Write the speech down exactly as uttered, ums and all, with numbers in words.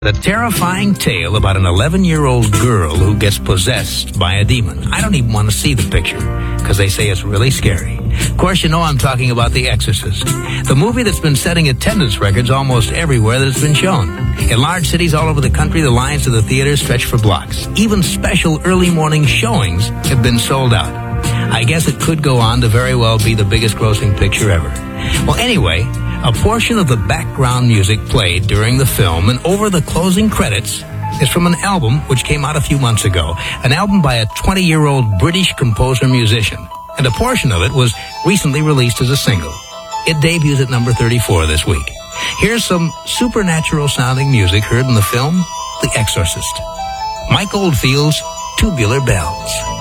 The terrifying tale about an eleven-year-old girl who gets possessed by a demon. I don't even want to see the picture, because they say it's really scary. Of course, you know I'm talking about The Exorcist, the movie that's been setting attendance records almost everywhere that it's been shown. In large cities all over the country, the lines to the theater stretch for blocks. Even special early morning showings have been sold out. I guess it could go on to very well be the biggest grossing picture ever. Well, anyway, a portion of the background music played during the film and over the closing credits is from an album which came out a few months ago, an album by a twenty-year-old British composer-musician, and a portion of it was recently released as a single. It debuted at number thirty-four this week. Here's some supernatural-sounding music heard in the film The Exorcist. Mike Oldfield's Tubular Bells.